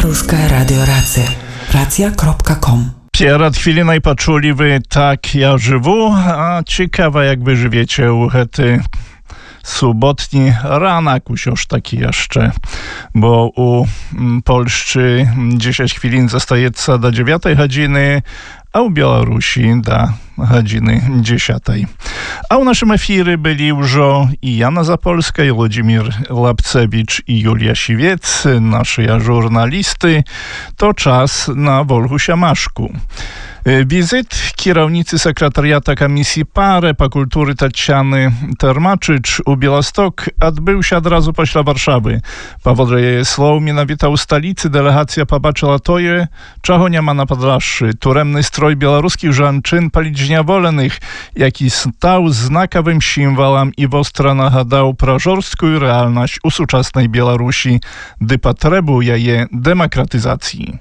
Белорусская радиорация. Racja.com. Перед хвилиной почули вы «Так я живу», а цікаво, як ви живете у гэты суботні ранак, усё ж таки jeszcze, bo u Polszczy 10 chwilin zostaje do 9 godziny, a u Białorusi do godziny 10. A u naszym efiry byli już i Jana Zapolska, i Włodzimir Lapcewicz, i Julia Siwiec, nasze żurnalisty. To czas na Wolhusia Maszku. Wizyt kierownicy sekretariata Komisji Pare po kultury Tatiany Termaczycz u Białystok odbył się od razu pośle Warszawy. Powodre jej słów mianowita u stolicy delegacja pobaczyła toje, czego nie ma na Podlaszy. Turemny stroj białoruskich żanczyn palić wolenych, jaki stał znakowym symbolem i wostro nagadał pro żorstką realność u współczesnej Białorusi, gdy potrzebuje jej demokratyzacji.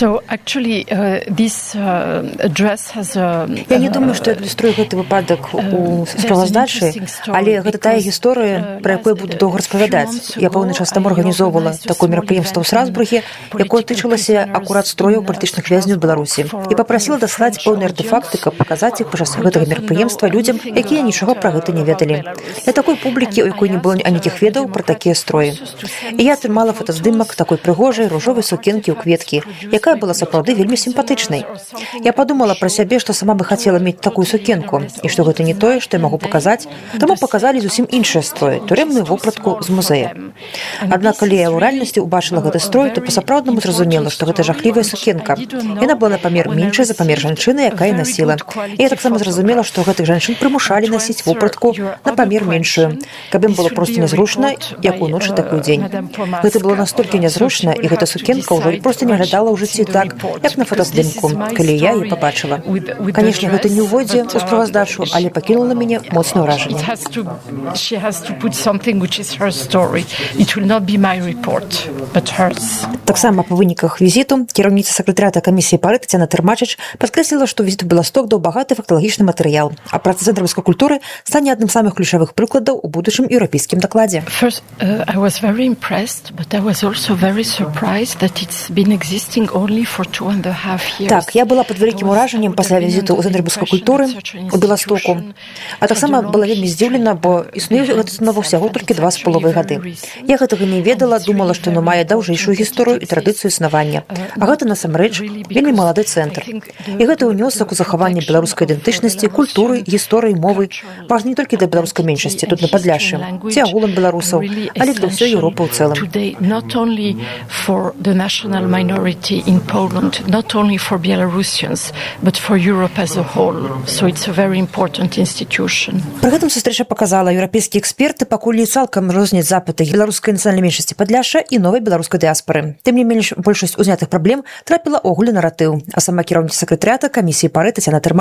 Я не думаю, што я ілюструю гэты выпадак у справаздачы, але гэта тая гісторыя, пра якую буду доўга распавядаць. Я пэўны час таму арганізоўвала такое мерапрыемства ў Страсбурге, якое тычылася акурат строяў палітычных вязняў Беларусі, і папрасіла даслаць пэўныя артэфакты, каб паказаць іх падчас гэтага мерапрыемства людзям, якія нічога пра гэта не ведалі. Для такой публікі, у якой не было анікіх ведаў пра такія строі. І я атрымала фотаздымак такой прыгожай ружовай сукенкі ў кветкі, якая была сапраўды вельмі сімпатычнай. Я подумала про сябе, што сама бы хацела мець такую сукенку, і што гэта не тое, што я магу паказаць, таму паказалі зусім іншыя строі, турэмную вопратку з музея. Аднак, калі я ў рэальнасці ўбачыла гэты строй, то па-сапраўднаму зразумела, што гэта жахлівая сукенка. Яна была на памер меншая за памер жанчыны, якая насіла. І я таксама зразумела, што гэтых жанчын прымушалі насіць вопратку на памер меншую, каб ім было проста нязручна, як у ноч, так і ў дзень. Гэта было настолькі нязручна, і гэта сукенка ўжо проста не глядала ў жыцці так, як на фотаздымку, калі я її побачила. Канешне, гэта не ўводзе ў справаздачу, але пакінула мяне моцнае ўражанне. Таксама па выніках візіту кіраўніца сакратарыята камісіі Пары Тацяна Тэрмачыч падкрэсліла, што візіт у Беласток даў багаты факталагічны матэрыял, а праца Цэнтра беларускай культуры стане адным з самых ключавых прыкладаў у будучым еўрапейскім дакладзе. Так, я была пад вялікім уражаннем пасля візіту ў Цэнтр беларускай культуры у Беластоку. А таксама была вельмі здзіўлена, бо існуе гэта установа ўсяго толькі 2,5 гады. Я гэтага не ведала, думала, што яно мае даўжэйшую гісторыю і традыцыю існавання. А гэта насамрэч вельмі малады цэнтр. І гэта ўнёсак у захаванне беларускай ідэнтычнасці, культуры, гісторыі, мовы важны не толькі для беларускай меншасці тут на Падляшшы, ці агулам беларусаў, але для ўсёй Еўропы ў цэлым. But for Europe as a whole. So it's a very important institution. Пры гэтым сустрэча паказала, еўрапейскія эксперты пакуль не цалкам розняць запыты беларускай нацыянальнай меншасці Падляшша і новай беларускай дыяспары. Тым не менш, большасць узнятых праблем трапіла ў агульны наратыў, а сама кіраўніца сакратарыята камісіі Пары Тацяна Тэрмачыч